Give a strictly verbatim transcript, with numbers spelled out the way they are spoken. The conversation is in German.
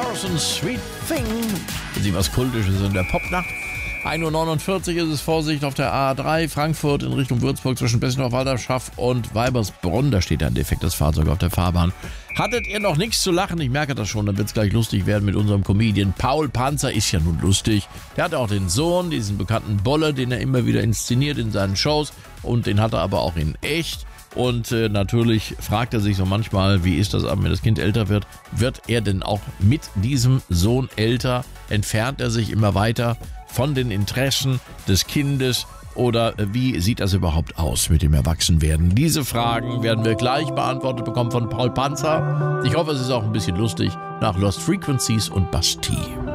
Morrison, Sweet Thing. Sie was Kultisches in der Popnacht. ein Uhr neunundvierzig ist es, Vorsicht auf der A drei, Frankfurt in Richtung Würzburg zwischen Bessendorf-Walderschaff und Weibersbrunn. Da steht ein defektes Fahrzeug auf der Fahrbahn. Hattet ihr noch nichts zu lachen? Ich merke das schon, dann wird es gleich lustig werden mit unserem Comedian. Paul Panzer ist ja nun lustig. Der hat auch den Sohn, diesen bekannten Bolle, den er immer wieder inszeniert in seinen Shows. Und den hat er aber auch in echt. Und äh, natürlich fragt er sich so manchmal, wie ist das, wenn das Kind älter wird? Wird er denn auch mit diesem Sohn älter? Entfernt er sich immer weiter von den Interessen des Kindes? Oder wie sieht das überhaupt aus mit dem Erwachsenwerden? Diese Fragen werden wir gleich beantwortet bekommen von Paul Panzer. Ich hoffe, es ist auch ein bisschen lustig nach Lost Frequencies und Bastille.